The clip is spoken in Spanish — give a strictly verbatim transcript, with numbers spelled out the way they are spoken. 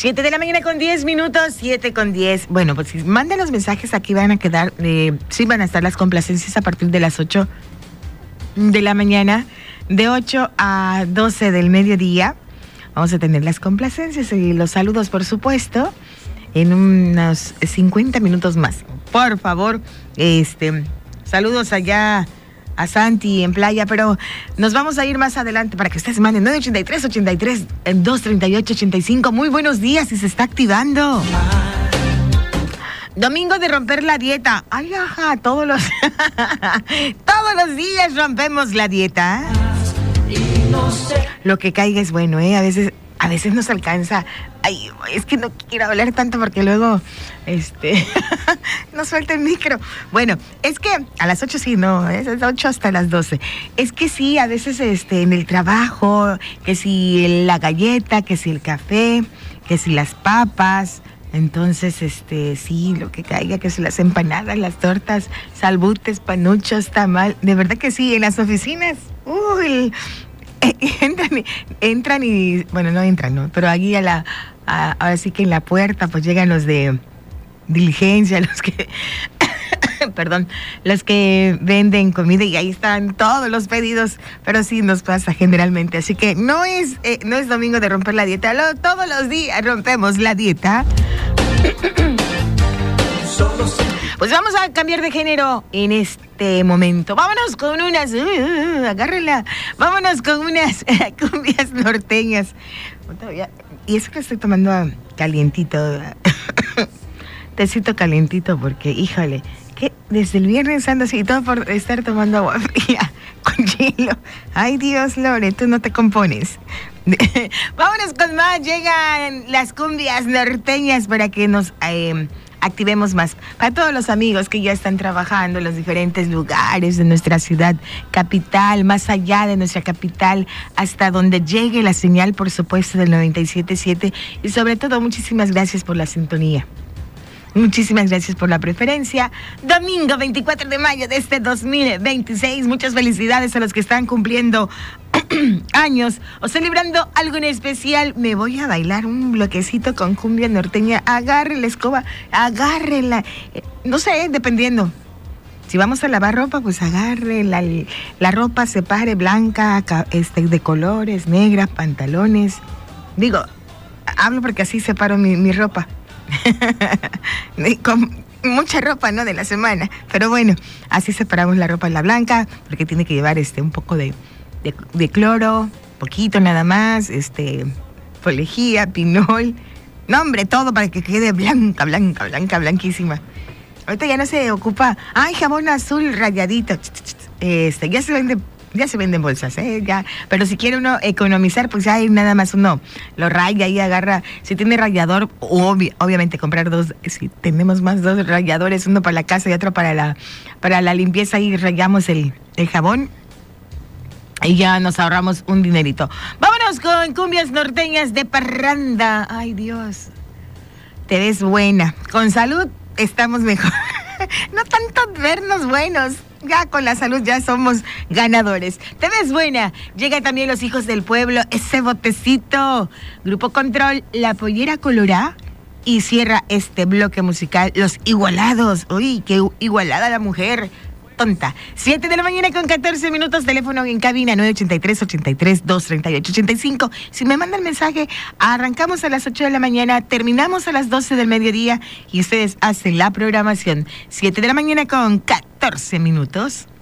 siete de la mañana con diez minutos, siete con diez. Bueno, pues si manden los mensajes, aquí van a quedar, eh, sí van a estar las complacencias a partir de las ocho de la mañana, de ocho a doce del mediodía. Vamos a tener las complacencias y los saludos, por supuesto, en unos cincuenta minutos más. Por favor, este, saludos allá a Santi en playa, pero nos vamos a ir más adelante para que ustedes manden nueve ochenta y tres, ochenta y tres, dos treinta y ocho, ochenta y cinco. Muy buenos días y se está activando. Domingo de romper la dieta. Ay, ajá, todos los todos los días rompemos la dieta. Lo que caiga es bueno, ¿eh? A veces a veces nos alcanza. Ay, es que no quiero hablar tanto porque luego, este, no suelta el micro. Bueno, es que a las ocho sí, no, es a las ocho hasta las doce. Es que sí, a veces, este, en el trabajo, que si la galleta, que si el café, que si las papas. Entonces, este, sí, lo que caiga, que si las empanadas, las tortas, salbutes, panuchos, tamal. De verdad que sí, en las oficinas, uy, entran y, entran y, bueno, no entran, ¿no? Pero aquí a la, a, ahora sí que en la puerta, pues llegan los de diligencia, los que, perdón, los que venden comida y ahí están todos los pedidos, pero sí nos pasa generalmente. Así que no es, eh, no es domingo de romper la dieta, lo, todos los días rompemos la dieta. Pues vamos a cambiar de género en este momento. Vámonos con unas... Uh, agárrenla. Vámonos con unas cumbias norteñas. Y eso que estoy tomando calientito. Tecito calientito porque, híjole, que desde el viernes ando así, todo por estar tomando agua fría con hielo. Ay, Dios, Lore, tú no te compones. Vámonos con más. Llegan las cumbias norteñas para que nos... Eh, activemos más. Para todos los amigos que ya están trabajando en los diferentes lugares de nuestra ciudad capital, más allá de nuestra capital, hasta donde llegue la señal, por supuesto, del noventa y siete punto siete. Y sobre todo, muchísimas gracias por la sintonía. Muchísimas gracias por la preferencia. Domingo veinticuatro de mayo de este dos mil veintiséis. Muchas felicidades a los que están cumpliendo años o celebrando algo en especial. Me voy a bailar un bloquecito con cumbia norteña. Agarre la escoba, agárrela. No sé, dependiendo. Si vamos a lavar ropa, pues agarre la, la ropa, separe blanca, este, de colores, negra, pantalones. Digo, hablo porque así separo mi, mi ropa. Con mucha ropa, ¿no? De la semana. Pero bueno, así separamos la ropa en la blanca, porque tiene que llevar este un poco de, de, de cloro, poquito nada más, este, polejía, pinol. No, hombre, todo para que quede blanca, blanca, blanca, blanquísima. Ahorita ya no se ocupa. Ay, jabón azul rayadito. Este, ya se vende. Ya se venden bolsas, ¿eh? Ya. Pero si quiere uno economizar, pues ya hay nada más uno lo raya y agarra. Si tiene rallador, obvi- obviamente comprar dos. Si tenemos más dos ralladores, uno para la casa y otro para la para la limpieza, y rayamos el, el jabón y ya nos ahorramos un dinerito. Vámonos con cumbias norteñas de parranda. Ay, Dios. Te ves buena. Con salud estamos mejor. No tanto vernos buenos. Ya con la salud ya somos ganadores. Te ves buena. Llega también Los Hijos del Pueblo, ese botecito. Grupo Control, La Pollera Colorá. Y cierra este bloque musical Los Igualados. Uy, qué igualada la mujer. Tonta. siete de la mañana con catorce minutos. Teléfono en cabina nueve ochenta y tres, ochenta y tres, dos treinta y ocho, ochenta y cinco. Si me mandan mensaje, arrancamos a las ocho de la mañana, terminamos a las doce del mediodía y ustedes hacen la programación. siete de la mañana con catorce minutos.